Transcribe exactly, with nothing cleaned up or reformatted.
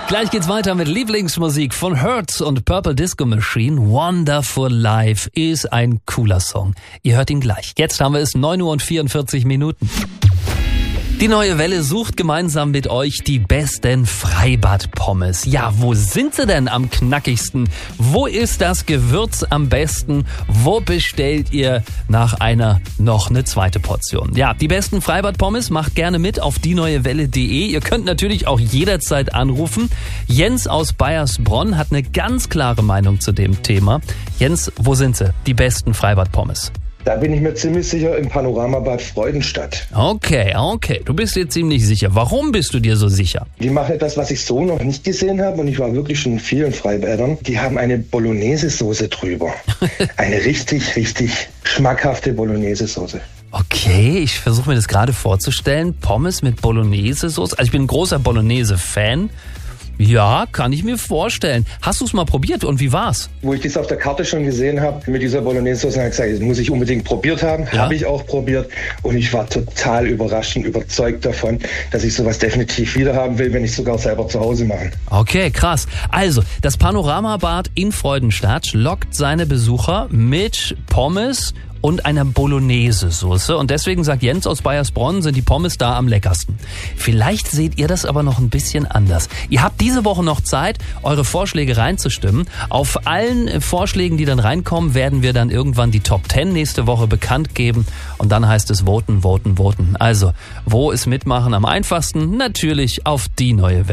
Gleich geht's weiter mit Lieblingsmusik von Hurts und Purple Disco Machine. Wonderful Life ist ein cooler Song. Ihr hört ihn gleich. Jetzt haben wir es neun Uhr und vierundvierzig Minuten. Die Neue Welle sucht gemeinsam mit euch die besten Freibad-Pommes. Ja, wo sind sie denn am knackigsten? Wo ist das Gewürz am besten? Wo bestellt ihr nach einer noch eine zweite Portion? Ja, die besten Freibad-Pommes macht gerne mit auf die neue welle punkt de. Ihr könnt natürlich auch jederzeit anrufen. Jens aus Baiersbronn hat eine ganz klare Meinung zu dem Thema. Jens, wo sind sie? Die besten Freibad-Pommes? Da bin ich mir ziemlich sicher im Panoramabad Freudenstadt. Okay, okay. Du bist dir ziemlich sicher. Warum bist du dir so sicher? Die machen etwas, was ich so noch nicht gesehen habe, und ich war wirklich schon in vielen Freibädern. Die haben eine Bolognese-Soße drüber. Eine richtig, richtig schmackhafte Bolognese-Soße. Okay, ich versuche mir das gerade vorzustellen. Pommes mit Bolognese-Soße. Also ich bin ein großer Bolognese-Fan. Ja, kann ich mir vorstellen. Hast du es mal probiert und wie war's? Wo ich das auf der Karte schon gesehen habe, mit dieser Bolognese-Soße, habe ich gesagt, das muss ich unbedingt probiert haben. Ja? Habe ich auch probiert und ich war total überrascht und überzeugt davon, dass ich sowas definitiv wieder haben will, wenn ich sogar selber zu Hause mache. Okay, krass. Also, das Panoramabad in Freudenstadt lockt seine Besucher mit Pommes und einer Bolognese-Soße. Und deswegen sagt Jens aus Baiersbronn, sind die Pommes da am leckersten. Vielleicht seht ihr das aber noch ein bisschen anders. Ihr habt diese Woche noch Zeit, eure Vorschläge reinzustimmen. Auf allen Vorschlägen, die dann reinkommen, werden wir dann irgendwann die Top zehn nächste Woche bekannt geben. Und dann heißt es voten, voten, voten. Also, wo ist Mitmachen am einfachsten? Natürlich auf die neue Welle.